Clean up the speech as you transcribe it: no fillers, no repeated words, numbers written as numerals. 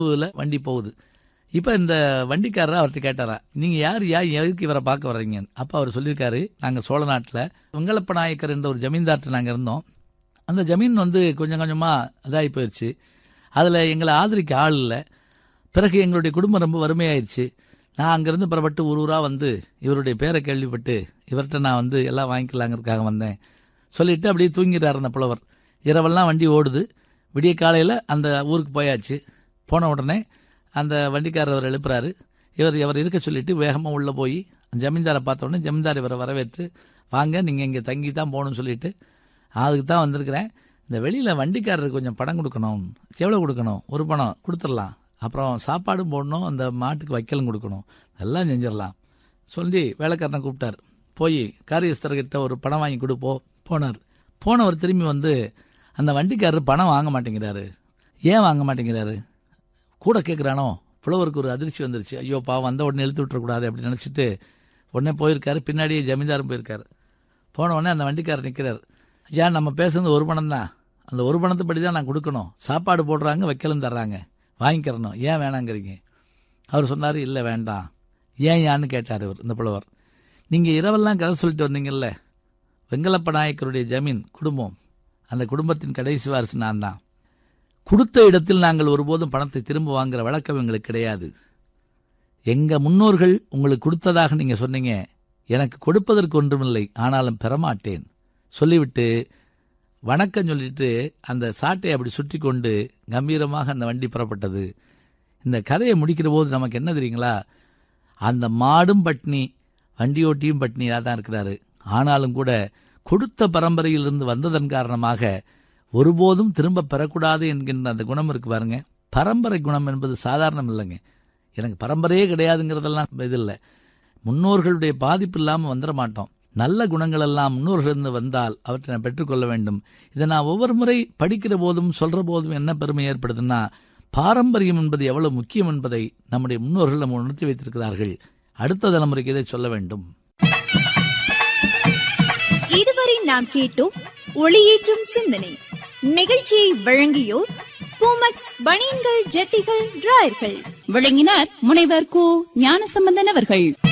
வண்டி போகுது. இப்ப இந்த வண்டிக்காரர் அவர்கிட்ட கேட்டாரா, நீங்க யார் எதுக்கு இவரை பார்க்க வர்றீங்க? அப்ப அவர் சொல்லியிருக்காரு, நாங்க சோழ நாட்டுல வெங்கலப்ப நாயக்கர் என்ற ஒரு ஜமீன்தார்ட்ட நாங்க இருந்தோம். அந்த ஜமீன் கொஞ்சம் கொஞ்சமா இதாகி போயிடுச்சு. அதுல எங்களை ஆதரிக்க ஆள் இல்லை. பிறகு எங்களுடைய குடும்பம் ரொம்ப வறுமையாயிருச்சு. நான் அங்கிருந்து புறப்பட்டு ஊரா இவருடைய பேரை கேள்விப்பட்டு இவர்கிட்ட நான் எல்லாம் வாங்கிக்கலாங்கிறதுக்காக வந்தேன் சொல்லிட்டு அப்படியே தூங்கிறார் அந்த புலவர். இரவெல்லாம் வண்டி ஓடுது. விடிய காலையில் அந்த ஊருக்கு போயாச்சு. போன உடனே அந்த வண்டிக்காரர் அவர் எழுப்புறாரு. இவர் இருக்க சொல்லிட்டு வேகமாக உள்ளே போய் ஜமீன்தாரை பார்த்த உடனே ஜமீன்தார் இவரை வரவேற்று, வாங்க நீங்கள் இங்கே தங்கி தான் போகணும்னு சொல்லிட்டு, அதுக்கு தான் வந்திருக்கிறேன். இந்த வெளியில் வண்டிக்காரருக்கு கொஞ்சம் பணம் கொடுக்கணும். எவ்வளோ கொடுக்கணும்? ஒரு பணம் கொடுத்துடலாம். அப்புறம் சாப்பாடும் போடணும், அந்த மாட்டுக்கு வைக்கலும் கொடுக்கணும், எல்லாம் செஞ்சிடலாம் சொல்லி வேலைக்காரனை கூப்பிட்டார். போய் காரியஸ்தர்கிட்ட ஒரு பணம் வாங்கி போனார். போனவர் திரும்பி அந்த வண்டிக்காரர் பணம் வாங்க மாட்டேங்கிறாரு. ஏன் வாங்க மாட்டேங்கிறாரு? கூட கேட்குறானோ? புலவருக்கு ஒரு அதிர்ச்சி வந்துருச்சு. ஐயோ பாவம், வந்த உடனே இழுத்து விட்டுறக்கூடாது அப்படின்னு நினச்சிட்டு உடனே போயிருக்காரு. பின்னாடியே ஜமீன்தாரும் போயிருக்காரு. போன உடனே அந்த வண்டிக்காரர் நிற்கிறார். ஐயா, நம்ம பேசுறது ஒரு பணம் தான், அந்த ஒரு பணத்தைப்படி தான் நான் கொடுக்கணும். சாப்பாடு போடுறாங்க, வைக்கலும் தர்றாங்க, வாங்கிக்கிறணும், ஏன் வேணாங்கிறீங்க? அவர் சொன்னார், இல்லை வேண்டாம். ஏன் யான்னு கேட்டார் இவர், இந்த புலவர். நீங்கள் இரவெல்லாம் கதை சொல்லிட்டு வந்தீங்கல்ல, வெங்கலப்ப நாயக்கருடைய ஜமீன் குடும்பம், அந்த குடும்பத்தின் கடைசி வாரிசு நான் தான். கொடுத்த இடத்தில் நாங்கள் ஒருபோதும் பணத்தை திரும்ப வாங்குற வழக்கம் எங்களுக்கு கிடையாது. எங்கள் முன்னோர்கள் உங்களுக்கு கொடுத்ததாக நீங்கள் சொன்னீங்க. எனக்கு கொடுப்பதற்கு ஒன்றுமில்லை, ஆனாலும் பெறமாட்டேன் சொல்லிவிட்டு வணக்கம் சொல்லிட்டு அந்த சாட்டை அப்படி சுற்றி கொண்டு கம்பீரமாக அந்த வண்டி புறப்பட்டது. இந்த கதையை முடிக்கிற போது நமக்கு என்ன தெரியுங்களா? அந்த மாடும் பட்னி, வண்டியோட்டியும் பட்னியாக தான் இருக்கிறாரு. ஆனாலும் கூட கொடுத்த பரம்பரையிலிருந்து வந்ததன் காரணமாக ஒருபோதும் திரும்ப பெறக்கூடாது என்கின்ற அந்த குணம் இருக்கு பாருங்க. பரம்பரை குணம் என்பது சாதாரணம் இல்லைங்க. எனக்கு பரம்பரையே கிடையாதுங்கிறதெல்லாம் இது இல்லை. முன்னோர்களுடைய பாதிப்பு இல்லாமல் வந்துட மாட்டோம். நல்ல குணங்கள் எல்லாம் முன்னோர்களிருந்து வந்தால் அவற்றை நான் பெற்றுக்கொள்ள வேண்டும். இதை நான் ஒவ்வொரு முறை படிக்கிற போதும் சொல்ற போதும் என்ன பெருமை ஏற்படுதுன்னா, பாரம்பரியம் என்பது எவ்வளவு முக்கியம் என்பதை நம்முடைய முன்னோர்கள் நம்ம உணர்த்தி வைத்திருக்கிறார்கள். அடுத்த தலைமுறைக்கு இதை சொல்ல வேண்டும். இதுவரை நாம் கேட்டோம் ஒளியேற்றும் சிந்தனை. நிகழ்ச்சியை வழங்கியோர் பூமக்ஸ் பனியன்கள், ஜட்டிகள், டிராயர்கள். வழங்கினார் முனைவர் கு ஞானசம்பந்தன் அவர்கள்.